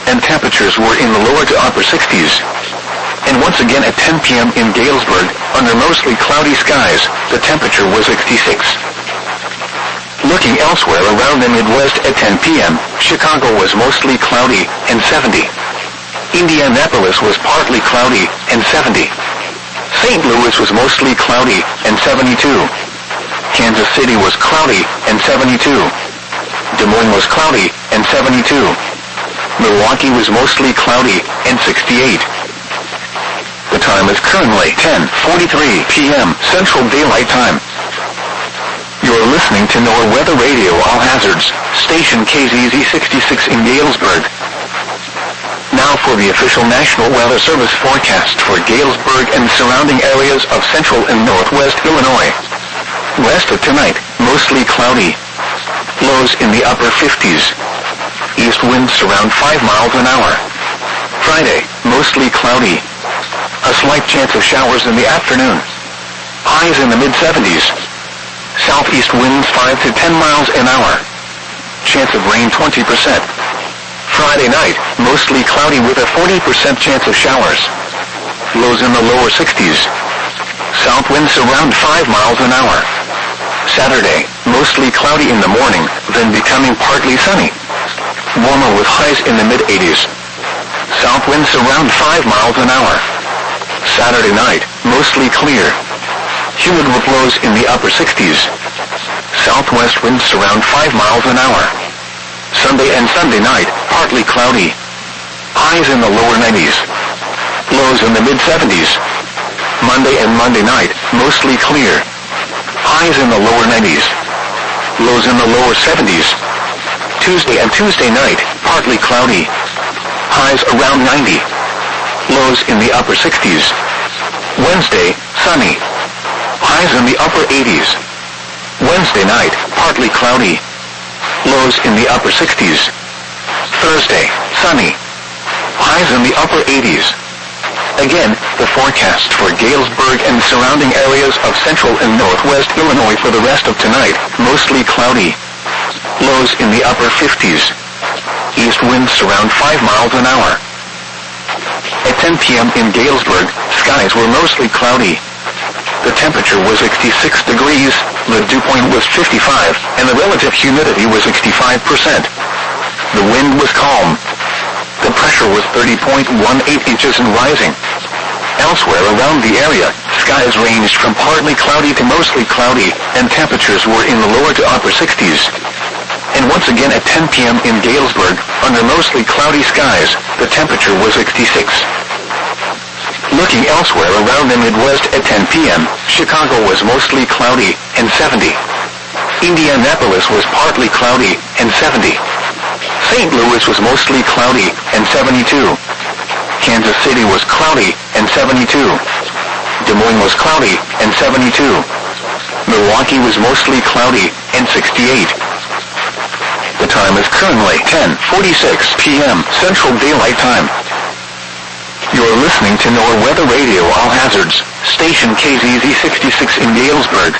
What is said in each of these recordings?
and temperatures were in the lower to upper 60s. And once again at 10 p.m. in Galesburg, under mostly cloudy skies, the temperature was 66. Looking elsewhere around the Midwest at 10 p.m., Chicago was mostly cloudy and 70. Indianapolis was partly cloudy and 70. St. Louis was mostly cloudy and 72. Kansas City was cloudy and 72. Des Moines was cloudy and 72. Milwaukee was mostly cloudy and 68. The time is currently 10:43 p.m. Central Daylight Time. You're listening to NOAA Weather Radio All Hazards, station KZZ 66 in Galesburg. Now for the official National Weather Service forecast for Galesburg and surrounding areas of central and northwest Illinois. West of tonight, mostly cloudy. Lows in the upper 50s. East winds around 5 miles an hour. Friday, mostly cloudy. A slight chance of showers in the afternoon. Highs in the mid-70s. Southeast winds 5 to 10 miles an hour. Chance of rain 20%. Friday night, mostly cloudy with a 40% chance of showers. Lows in the lower 60s. South winds around 5 miles an hour. Saturday, mostly cloudy in the morning, then becoming partly sunny. Warmer with highs in the mid-80s. South winds around 5 miles an hour. Saturday night, mostly clear. Humid with lows in the upper 60s. Southwest winds around 5 miles an hour. Sunday and Sunday night, partly cloudy. Highs in the lower 90s. Lows in the mid-70s. Monday and Monday night, mostly clear. Highs in the lower 90s. Lows in the lower 70s. Tuesday and Tuesday night, partly cloudy. Highs around 90. Lows in the upper 60s. Wednesday, sunny. Highs in the upper 80s. Wednesday night, partly cloudy. Lows in the upper 60s. Thursday, sunny. Highs in the upper 80s. Again, the forecast for Galesburg and surrounding areas of central and northwest Illinois for the rest of tonight, mostly cloudy. Lows in the upper 50s. East winds around 5 miles an hour. At 10 p.m. in Galesburg, skies were mostly cloudy. The temperature was 66 degrees, the dew point was 55, and the relative humidity was 65%. The wind was calm. The pressure was 30.18 inches and rising. Elsewhere around the area, skies ranged from partly cloudy to mostly cloudy, and temperatures were in the lower to upper 60s. And once again at 10 p.m. in Galesburg, under mostly cloudy skies, the temperature was 66. Looking elsewhere around the Midwest at 10 p.m., Chicago was mostly cloudy and 70. Indianapolis was partly cloudy and 70. St. Louis was mostly cloudy and 72. Kansas City was cloudy and 72. Des Moines was cloudy and 72. Milwaukee was mostly cloudy and 68. The time is currently 10:46 p.m. Central Daylight Time. You're listening to NOAA Weather Radio All Hazards, station KZZ 66 in Galesburg.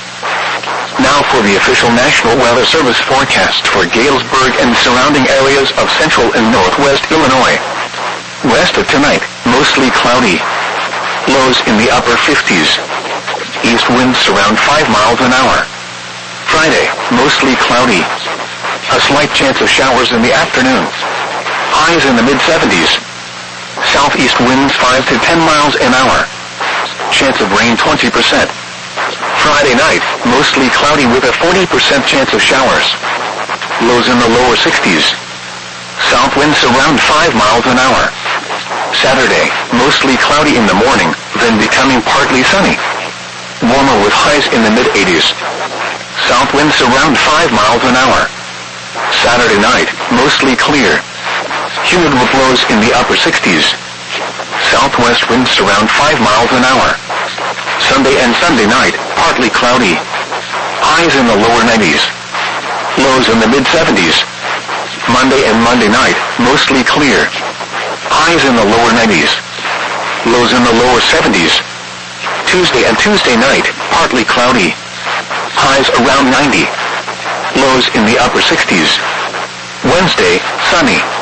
Now for the official National Weather Service forecast for Galesburg and surrounding areas of central and northwest Illinois. West of tonight, mostly cloudy. Lows in the upper 50s. East winds around 5 miles an hour. Friday, mostly cloudy. A slight chance of showers in the afternoon. Highs in the mid-70s. Southeast winds 5 to 10 miles an hour. Chance of rain 20%. Friday night, mostly cloudy with a 40% chance of showers. Lows in the lower 60s. South winds around 5 miles an hour. Saturday, mostly cloudy in the morning, then becoming partly sunny. Warmer with highs in the mid-80s. South winds around 5 miles an hour. Saturday night, mostly clear. Humid with lows in the upper 60s. Southwest winds around 5 miles an hour. Sunday and Sunday night, partly cloudy. Highs in the lower 90s. Lows in the mid-70s. Monday and Monday night, mostly clear. Highs in the lower 90s. Lows in the lower 70s. Tuesday and Tuesday night, partly cloudy. Highs around 90. Lows in the upper 60s. Wednesday, sunny.